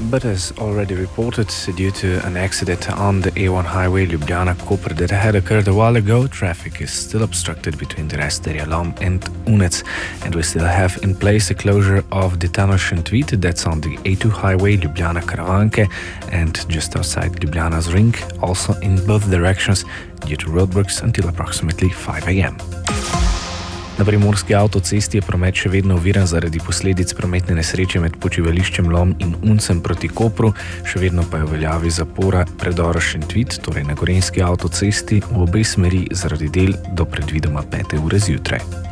But as already reported, due to an accident on the A1 highway Ljubljana-Koper that had occurred a while ago, traffic is still obstructed between the Rasteria Lom and Unec. And we still have in place a closure of the tunnel Šentvid, that's on the A2 highway Ljubljana-Karavanke and just outside Ljubljana's ring, also in both directions due to roadworks until approximately 5 a.m. Na primorski avtocesti je promet še vedno oviran zaradi posledic prometne nesreče med počivališčem Lom in Uncem proti Kopru, še vedno pa je v veljavi zapora predora Šentvid, torej na gorenjski avtocesti, v obe smeri zaradi del do predvidoma 5. ure zjutraj.